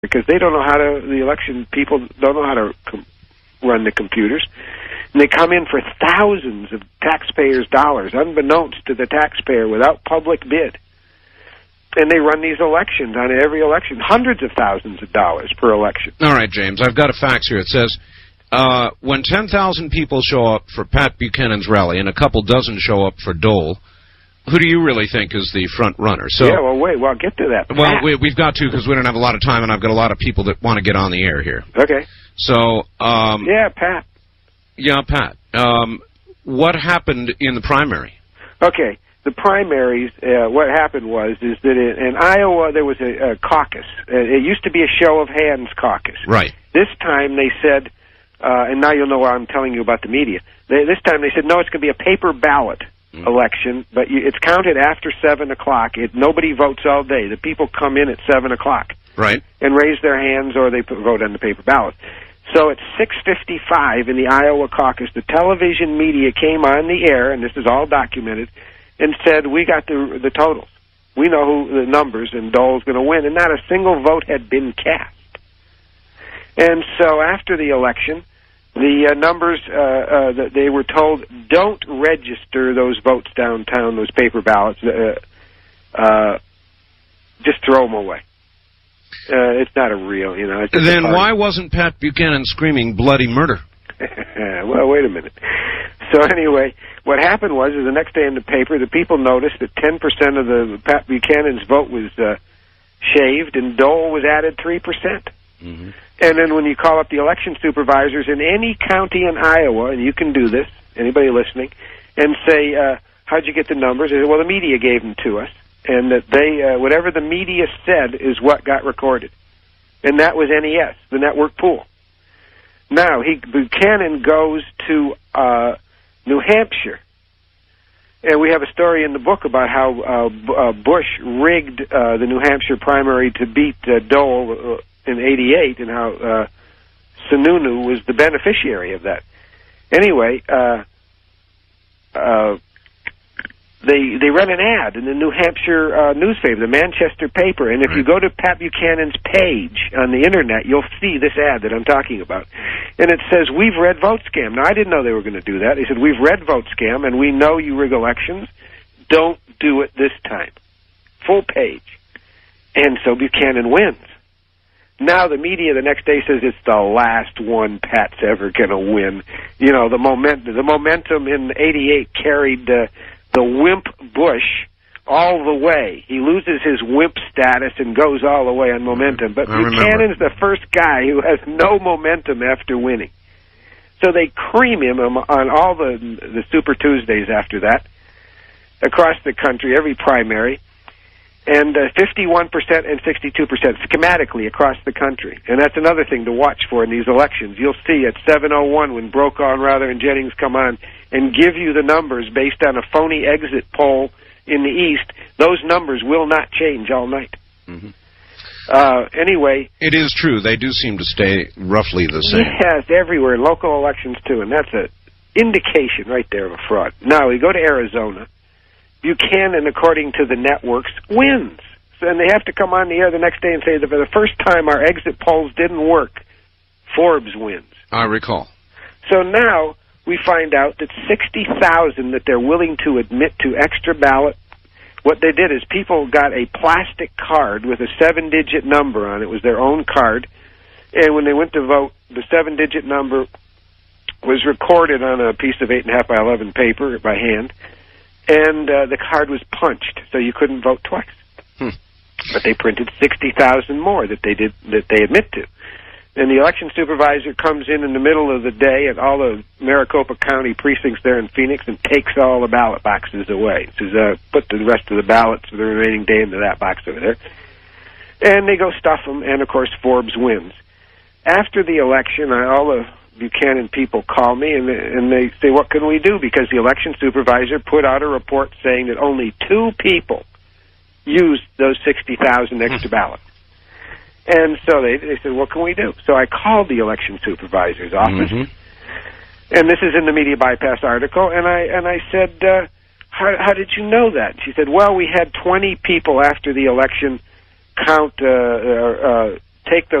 because they don't know how to, the election people don't know how to run the computers. And they come in for thousands of taxpayers' dollars, unbeknownst to the taxpayer, without public bid. And they run these elections on every election, hundreds of thousands of dollars per election. All right, James, I've got a fax here. It says, when 10,000 people show up for Pat Buchanan's rally and a couple dozen show up for Dole, who do you really think is the front runner? So, yeah, well, wait, well, I'll get to that. Well, we've got to, because we don't have a lot of time, and I've got a lot of people that want to get on the air here. Okay. So, yeah, Pat. Yeah, Pat. What happened in the primary? Okay. The primaries, what happened was is that in Iowa there was a caucus. It used to be a show of hands caucus. Right. This time they said, and now you'll know why I'm telling you about the media. This time they said, no, it's going to be a paper ballot election, but it's counted after 7 o'clock. Nobody votes all day. The people come in at 7 o'clock. Right. And raise their hands, or they vote on the paper ballot. So at 6:55 in the Iowa caucus, the television media came on the air, and this is all documented, and said, we got the totals. We know who the numbers, and Dole's going to win. And not a single vote had been cast. And so after the election, the numbers, they were told, don't register those votes downtown, those paper ballots. Just throw them away. It's not a real, It's just then why wasn't Pat Buchanan screaming bloody murder? Well, wait a minute. So anyway, what happened was, the next day in the paper, the people noticed that 10% of the Pat Buchanan's vote was shaved, and Dole was added 3%. Mm-hmm. And then when you call up the election supervisors in any county in Iowa, and you can do this, anybody listening, and say, how'd you get the numbers? They say, well, the media gave them to us, and that they, whatever the media said is what got recorded. And that was NES, the network pool. Now, Buchanan goes to New Hampshire, and we have a story in the book about how Bush rigged the New Hampshire primary to beat Dole in '88, and how Sununu was the beneficiary of that. Anyway, they ran an ad in the New Hampshire newspaper, the Manchester paper, and if you go to Pat Buchanan's page on the Internet, you'll see this ad that I'm talking about. And it says, we've read Vote Scam. Now, I didn't know they were going to do that. He said, we've read Vote Scam, and we know you rig elections. Don't do it this time. Full page. And so Buchanan wins. Now the media the next day says it's the last one Pat's ever going to win. The momentum in '88 carried the wimp Bush all the way. He loses his wimp status and goes all the way on momentum. But Buchanan's the first guy who has no momentum after winning. So they cream him on all the Super Tuesdays after that, across the country, every primary. And 51% and 62% schematically across the country. And that's another thing to watch for in these elections. You'll see at 7:01 when Brokaw and Rather and Jennings come on and give you the numbers based on a phony exit poll in the East, those numbers will not change all night. Mm-hmm. Anyway... It is true. They do seem to stay roughly the same. Yes, everywhere. Local elections, too. And that's an indication right there of a fraud. Now, we go to Arizona. Buchanan, according to the networks, wins. And they have to come on the air the next day and say that for the first time our exit polls didn't work. Forbes wins. I recall. So now we find out that 60,000 that they're willing to admit to extra ballot, what they did is people got a plastic card with a 7-digit number on it. It was their own card. And when they went to vote, the 7-digit number was recorded on a piece of 8.5 by 11 paper by hand. And the card was punched, so you couldn't vote twice. But they printed 60,000 more that they admit to. And the election supervisor comes in the middle of the day at all the Maricopa County precincts there in Phoenix and takes all the ballot boxes away. Says, put the rest of the ballots for the remaining day into that box over there. And they go stuff them, and of course Forbes wins. After the election, all the Buchanan people call me and they say, what can we do? Because the election supervisor put out a report saying that only 2 people used those 60,000 extra ballots. And so they said, what can we do? So I called the election supervisor's office, and this is in the Media Bypass article, and I said, how did you know that? She said, well, we had 20 people after the election count take those